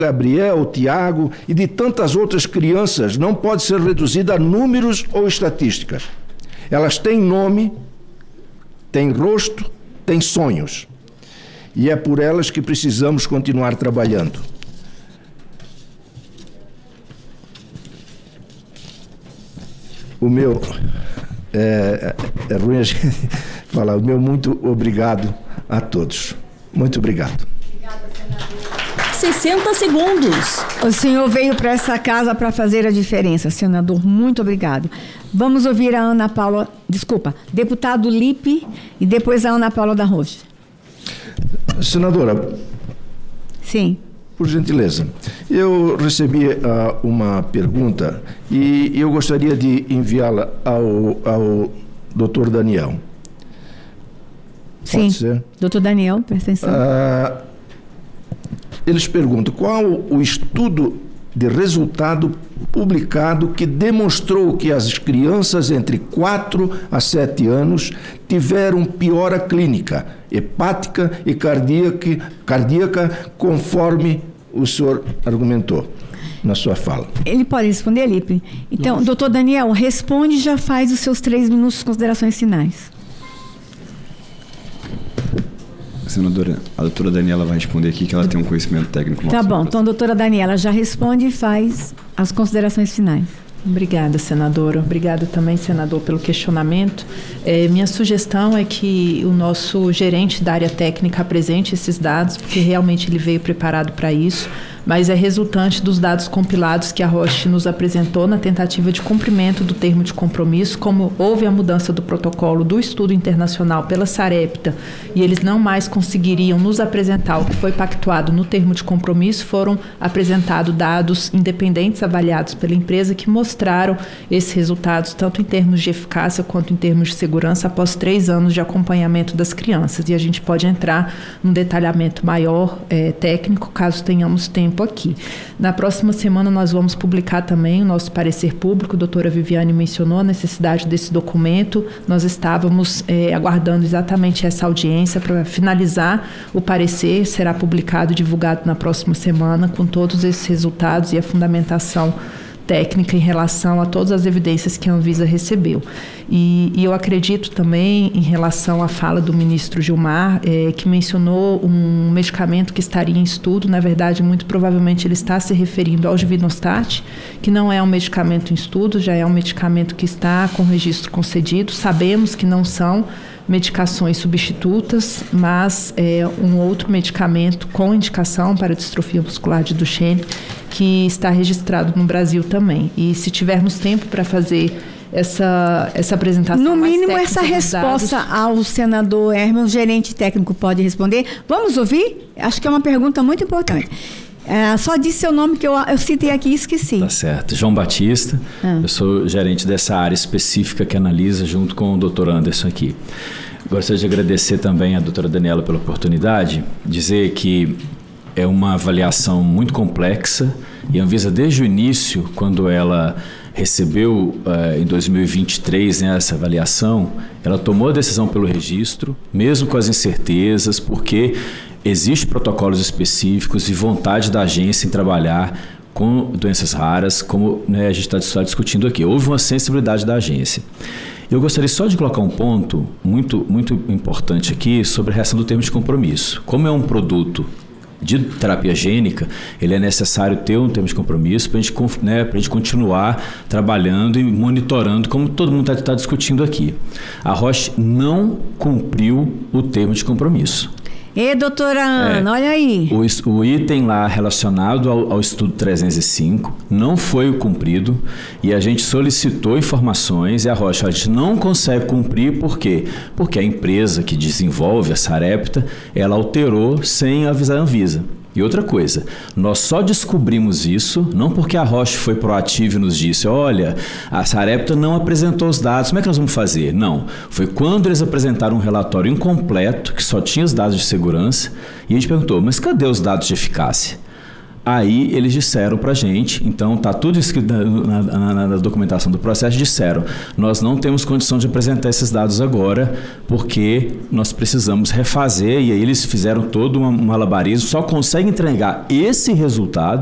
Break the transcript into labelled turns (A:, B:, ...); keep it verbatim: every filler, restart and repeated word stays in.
A: Gabriel, Tiago e de tantas outras crianças não pode ser reduzida a números ou estatísticas. Elas têm nome, têm rosto, têm sonhos. E é por elas que precisamos continuar trabalhando. O meu... É, é ruim a gente falar. O meu muito obrigado a todos. Muito obrigado.
B: sessenta segundos.
C: O senhor veio para essa casa para fazer a diferença, senador. Muito obrigado. Vamos ouvir a Ana Paula, desculpa, deputado Lipe e depois a Ana Paula da Rocha.
A: Senadora.
C: Sim.
A: Por gentileza, eu recebi uh, uma pergunta e eu gostaria de enviá-la ao, ao doutor Daniel.
C: Sim,
A: pode ser?
C: doutor Daniel, presta atenção.
A: Uh, eles perguntam qual o estudo de resultado publicado que demonstrou que as crianças entre quatro a sete anos tiveram piora clínica, hepática e cardíaca, cardíaca, conforme o senhor argumentou na sua fala.
C: Ele pode responder, Lipe? Então, Nossa. doutor Daniel, responde e já faz os seus três minutos de considerações finais.
D: Senadora, a doutora Daniela vai responder aqui, que ela tem um conhecimento técnico.
C: Tá bom, então a doutora Daniela já responde e faz as considerações finais.
E: Obrigada, senadora. Obrigada também, senador, pelo questionamento. É, minha sugestão é que o nosso gerente da área técnica apresente esses dados, porque realmente ele veio preparado para isso, mas é resultante dos dados compilados que a Roche nos apresentou na tentativa de cumprimento do termo de compromisso, como houve a mudança do protocolo do estudo internacional pela Sarepta e eles não mais conseguiriam nos apresentar o que foi pactuado no termo de compromisso, foram apresentados dados independentes avaliados pela empresa que mostraram esses resultados, tanto em termos de eficácia quanto em termos de segurança, após três anos de acompanhamento das crianças. E a gente pode entrar num detalhamento maior, é, técnico, caso tenhamos tempo aqui. Na próxima semana nós vamos publicar também o nosso parecer público. A doutora Viviane mencionou a necessidade desse documento. Nós estávamos é, aguardando exatamente essa audiência para finalizar o parecer. Será publicado e divulgado na próxima semana com todos esses resultados e a fundamentação técnica em relação a todas as evidências que a Anvisa recebeu. E, e eu acredito também, em relação à fala do ministro Gilmar, é, que mencionou um medicamento que estaria em estudo. Na verdade, muito provavelmente ele está se referindo ao Givinostat, que não é um medicamento em estudo, já é um medicamento que está com registro concedido. Sabemos que não são medicações substitutas, mas é um outro medicamento com indicação para distrofia muscular de Duchenne, que está registrado no Brasil também. E se tivermos tempo para fazer essa, essa apresentação
C: no
E: mais
C: mínimo,
E: técnica
C: essa resposta
E: dados,
C: ao senador Herman, o gerente técnico pode responder. Vamos ouvir? Acho que é uma pergunta muito importante. É, só disse seu nome que eu, eu citei aqui e esqueci.
F: Tá certo. João Batista, ah. eu sou gerente dessa área específica que analisa junto com o doutor Anderson aqui. Gostaria de agradecer também à doutora Daniela pela oportunidade, dizer que é uma avaliação muito complexa e a Anvisa, desde o início, quando ela recebeu uh, em dois mil e vinte e três, né, essa avaliação, ela tomou a decisão pelo registro, mesmo com as incertezas, porque existem protocolos específicos e vontade da agência em trabalhar com doenças raras, como, né, a gente está discutindo aqui. Houve uma sensibilidade da agência. Eu gostaria só de colocar um ponto muito, muito importante aqui sobre a reação do termo de compromisso. Como é um produto de terapia gênica, ele é necessário ter um termo de compromisso para a gente, né, para a gente continuar trabalhando e monitorando, como todo mundo está tá discutindo aqui. A Roche não cumpriu o termo de compromisso.
C: E doutora Ana, é, olha aí.
F: O, o item lá relacionado ao, ao estudo trezentos e cinco não foi cumprido e a gente solicitou informações e a Roche, a gente não consegue cumprir, por quê? Porque a empresa que desenvolve a Sarepta, ela alterou sem avisar a Anvisa. E outra coisa, nós só descobrimos isso, não porque a Roche foi proativa e nos disse, olha, a Sarepta não apresentou os dados, como é que nós vamos fazer? Não, foi quando eles apresentaram um relatório incompleto, que só tinha os dados de segurança, e a gente perguntou, mas cadê os dados de eficácia? Aí eles disseram para a gente, então está tudo escrito na, na, na documentação do processo, disseram, nós não temos condição de apresentar esses dados agora, porque nós precisamos refazer, e aí eles fizeram todo um malabarismo, só conseguem entregar esse resultado